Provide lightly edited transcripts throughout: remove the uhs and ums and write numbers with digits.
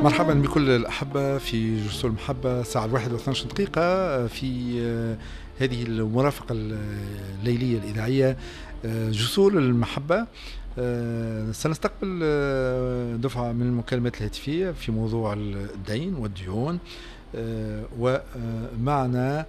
مرحبا بكل الأحبة في جسور المحبة، ساعة 1:12 دقيقة في هذه المرافقة الليلية الإذاعية جسور المحبة. سنستقبل دفعة من المكالمات الهاتفية في موضوع الدين والديون، ومعنا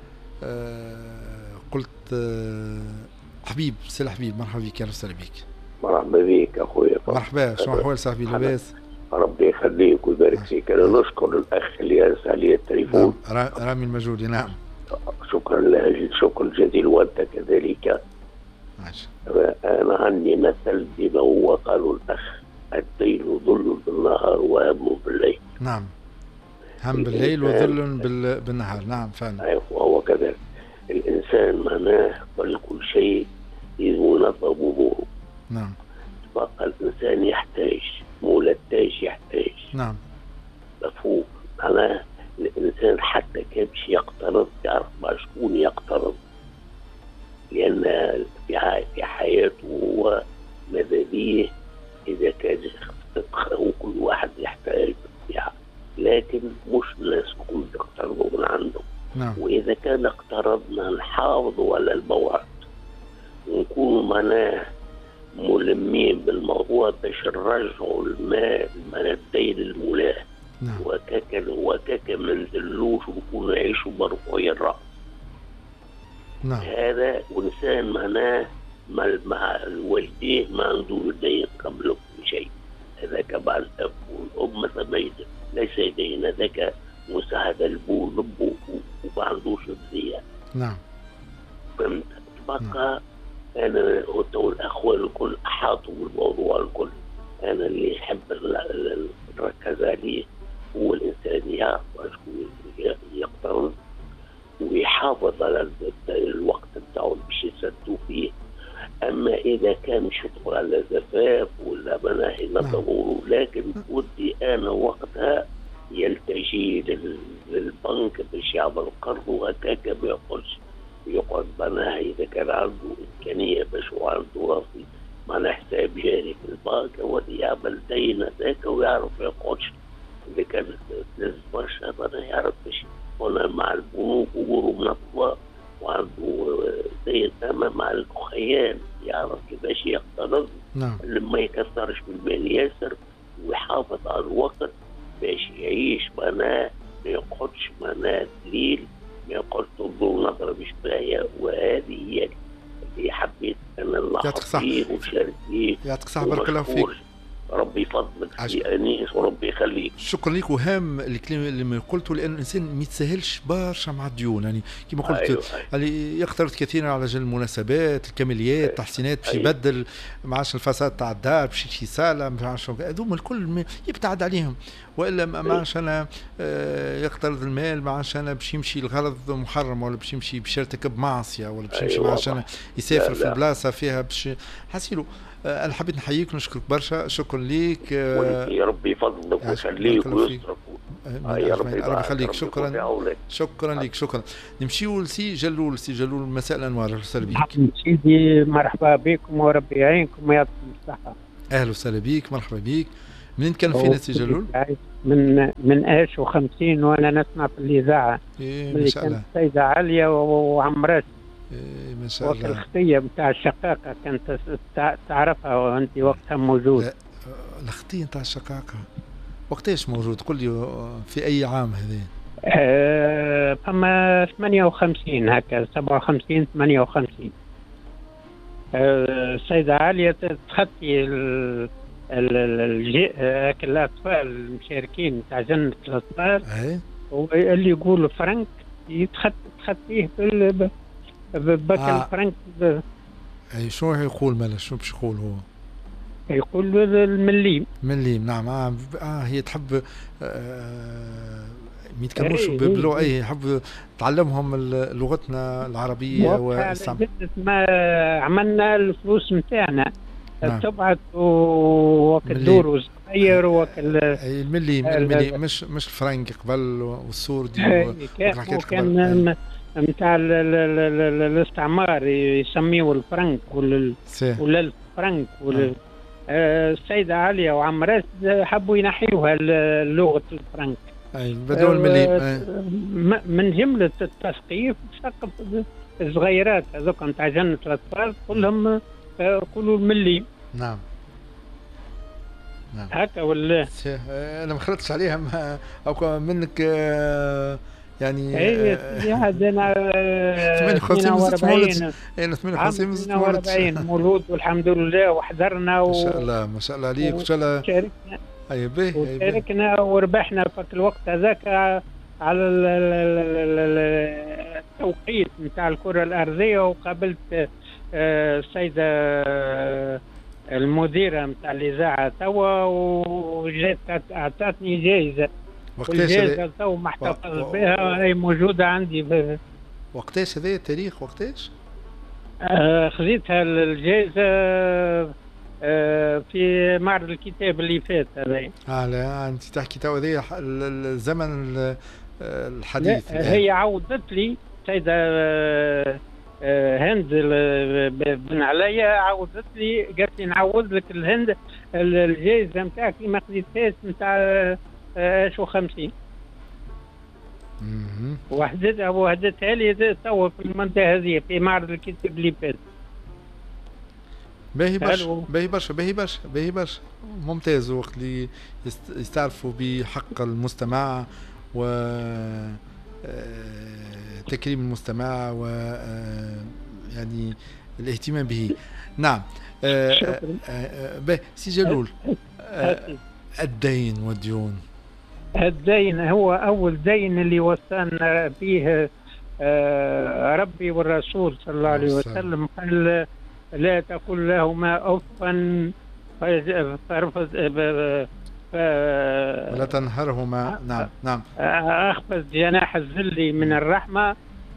قلت حبيب سلا حبيب. مرحبا بك، أهلا وسهلا بك. مرحبا بك أخويا. مرحبا، شنو أحوال صاحبي؟ لاباس؟ ربي يخليك ويبارك فيك. أنا نشكر الأخ اللي يرسل علي التليفون. نعم. رامي المجهولي. نعم، شكرا له، شكر جزيل، وأنت كذلك. ماشي. أنا عندي مثل بما هو قالوا الأخ: الدين ظل بالنهار وهم بالليل. نعم، هم بالليل وظل بالنهار. نعم فعلا. أيوة، وهو كذلك. الإنسان معناه كل شيء ينظم أموره. نعم. بقى الإنسان يحتاج، مو للتاج يحتاج. نعم. مفهوم. معناه الإنسان حتى كان باش يقترض يعرف مع شكون يقترض، لأن في حياته هو ماذا بيه إذا كان وكل واحد يحتاج بالطبيعة، لكن مش الناس كل يقترضوا من عنده. نعم. وإذا كان اقترضنا نحافظوا على الموعد ونكون معناه ملمين بالموضوع باش نرجعوا المال من الدين المولاه. نعم. وكاكا ما نزلوش ونكونوا نعيشوا مرفوعي الرأس. نعم. هذا إنسان معناه مع الوالدين ما عنده دين قبل كل شيء. هذاك مع الأب والأم مثلا ليس دين، هذاك مساعدة البو لبو وما عندوش بذية. نعم. فهمت؟ بقى أنا والأخوان الكل أحاطوا بالموضوع الكل. أنا اللي يحب نركز عليه هو الإنسان يعرف شكون يقترض ويحافظ على الوقت بتاعه باش يسدوا فيه. أما إذا كان مش يدخل على زفاف ولا مناهي نظموه، لكن ودي أنا وقتها يلتجي للبنك باش يعمل قرض، وهكاك ما يقولش يقعد معناها إذا كان عنده إمكانية باش هو عنده رصيد معناها حساب جاري في البنك، ودي يعمل دين هذاك ويعرف ما يقعدش. إذا كان لازم برشا معناها يعرف باش هنا مع البنوك أموره منظمة وعنده دين. أما مع الخيال يعرف كيفاش يقترض. نعم. لما يكثرش بالمال ياسر ويحافظ على الوقت باش يعيش معناها ما يقعدش معناها دليل، ما يقعدش تنظر نظرة مش باهية. وهذه هي اللي حبيت أنا نلاحظ فيه وشارك فيه. يعطيك الصحة، بارك الله فيك. ربي يفضلك يا أنيس وربي يخليك. شكرا لك. وهام الكلام اللي قلته، لأن الإنسان ما يتساهلش برشا مع الديون. يعني كما قلت اللي يقترض كثيرا على جال المناسبات، الكماليات، التحسينات باش يبدل معاش الفساد تاع الدار، باش يشي صالة، هذوما الكل يبتعد عليهم. والا ما عادش انا يقترض المال، ما عادش انا باش يمشي الغرض محرم، ولا باش يمشي باش يرتكب معصيه، ولا باش يمشي ما عادش انا يسافر في بلاصه فيها باش حسيلو. انا حبيت نحييك ونشكرك برشا. شكرا ليك. يا ربي يفضلك ويخليك ويسترك. يا ربي يخليك. شكرا ليك. شكرا. نمشيو لسي جلول. سي جلول، مساء الانوار. اهلا وسهلا بك سيدي. مرحبا بكم وربي يعينكم ويعطيكم الصحه. اهلا وسهلا بك. مرحبا بك. منين كان فينا سي جلول؟ من ايش و50 وانا نسمع في الاذاعه. ما شاء الله. السيده عليا وعمرات. ما شاء الله. الخطيه بتاع الشقاقه كانت تعرفها وانت وقتها موجود. الخطيه بتاع الشقاقه وقتاش موجود؟ قل لي في اي عام هذا؟ فما 58 هكا، 57 58. السيده عليا تخطي الأطفال المشاركين تاع جنة الأطفال، واللي يقول فرنك تخطيه الفرنك. أي شو يقول مالا؟ شو باش يقول هو؟ يقول المليم. نعم. هي تحب ما يتكلموش بلغة، يحب تعلمهم لغتنا العربية والسامية. ما عملنا الفلوس نتاعنا تبعت وكالدور وصغير وكال الملي مش الفرنك قبل والسوردي كان نتاع الاستعمار يسميه الفرنك ولا الفرنك السيدة عليا وعم راشد حبوا ينحيوها لغة الفرنك. اي بدلوا الملي. من جملة التثقيف ثقف الصغيرات هذوك نتاع جنة الأطفال كلهم يقولوا الملي. نعم هكا ولا انا ما خلطتش عليها او منك يعني اي انا 58 انا 58 مولود والحمد لله وحضرنا ما شاء الله ما شاء الله عليك وان شاء الله شاركنا. اي باهي شاركنا وربحنا في الوقت هذاك على التوقيت نتاع الكرة الأرضية، وقابلت السيدة المديرة نتاع الإذاعة توا وجات أعطتني جائزة. والجائزة تو محتفظ بها، هي موجودة عندي. وقتاش هذا التاريخ وقتاش؟ خذيتها الجائزة في معرض الكتاب اللي فات هذا. لا أنت تحكي تو هذا الزمن الحديث. هي عودت لي سيدة هند بن عليا، عودت لي قالت لي نعوض لك الهند الجائزة نتاعك اللي ما خذيتهاش نتاع شو 50. وحدتها لي توا في المنطقة هذه في معرض الكتاب اللي فات. باهي برشا باهي برشا باهي برشا باهي برشا ممتاز. وقت اللي يستعرفوا بحق المستمع و تكريم المستمع و يعني الاهتمام به. نعم. سي جلول، الدين والديون. الدين هو أول دين اللي وصلنا فيه ربي والرسول صلى الله عليه وسلم، قال لا تقل لهما أفا ولا تنهرهما. نعم نعم. أخفض جناح الذل من الرحمة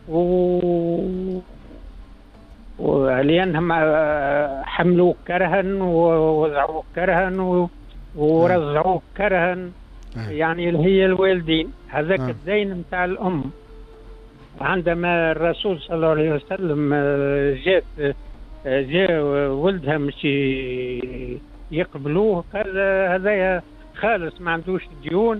ولأنهم حملوك كرها ووضعوك كرها ورزعوك كرها، يعني هي الوالدين. هذاك الدين متاع الأم. عندما الرسول صلى الله عليه وسلم جاء ولدها مش يقبلوه، قال هذا خالص ما عندوش ديون.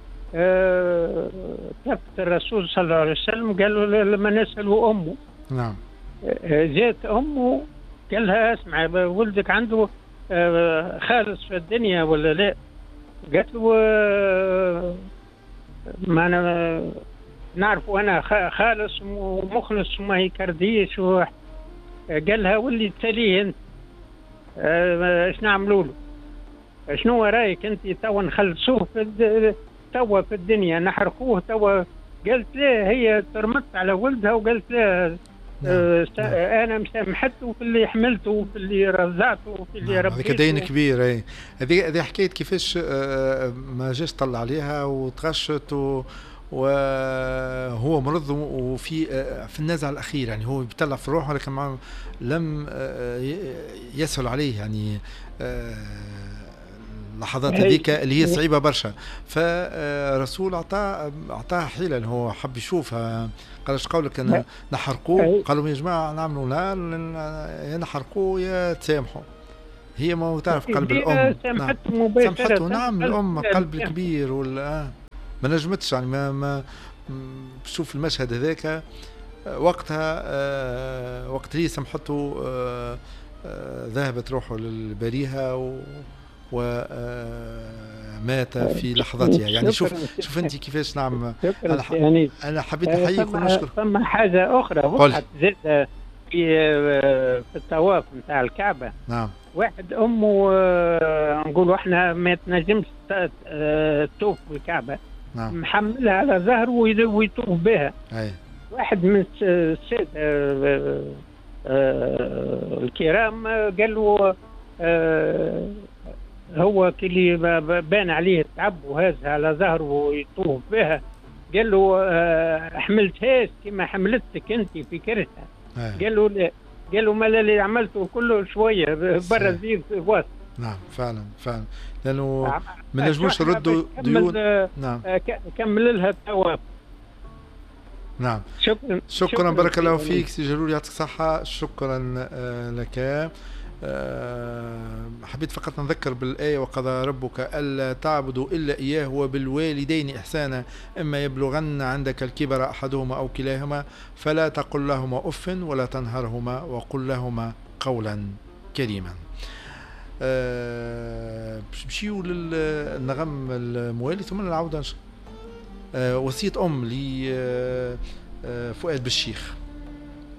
كفت الرسول صلى الله عليه وسلم قال له لما نسألوا أمه. نعم. جاءت أمه قال لها اسمع ولدك عنده خالص في الدنيا ولا لا؟ قالت له ما أنا نعرف أنا خالص ومخلص وما يكرديش. قال لها واللي تليه أنت ايش نعملوا له؟ شنو رايك انت توا نخلصوه توا في الدنيا نحرقوه توا؟ قالت لا، هي ترمت على ولدها وقالت لا انا مسامحته في اللي حملته وفي اللي رزعته وفي اللي ربيته. هذاك دين كبير. هذه حكايه كيفاش ما جاش طلع عليها وتغشت وهو مرض وفي في النزع الاخير، يعني هو بيطلع في الروح ولكن لم يسهل عليه، يعني اللحظات هذيك اللي هي صعيبه برشا. فرسول اعطاه حيله اللي هو حب يشوفها. قال ايش قولك انا نحرقوه؟ قالوا يا جماعه نعملوا لا يا نحرقوه يا تسامحوا. هي ما تعرف قلب الام. سامحته. نعم الام قلب كبير ولا ما نجمتش، يعني ما بشوف المشهد هذاك وقتها. وقت هي سامحته ذهبت روحه للبريهة ومات في لحظتها. يعني شوف انت كيفاش. نعم. انا حبيت نحييك ونشكر. ثم حاجه اخرى وقعت زاد في الطواف نتاع الكعبه. نعم. واحد امه نقولوا احنا ما تنجمش تطوف بالكعبه. نعم. محملها على ظهره ويطوف بها. واحد من السادة الكرام قال له هو كلي بان عليه التعب وهذا على ظهره ويطوف بها، قال له حملتهاش كما حملتك انت في كرتها. قال له لا. قال له ما اللي عملته كله شويه برا زيد واسط. نعم فعلا فعلا، لانه ما نجموش نردوا ديون. نعم. كمل لها التواف. نعم. شكرا بارك الله فيك سي جلول، يعطيك الصحة. شكرا لك. حبيت فقط نذكر بالآية وقضى ربك ألا تعبدوا إلا إياه وبالوالدين إحسانا إما يبلغن عندك الكبر أحدهما أو كلاهما فلا تقل لهما أف ولا تنهرهما وقل لهما قولا كريما. بشيو للنغم الموالي ثم العودة وصية أم لفؤاد بالشيخ.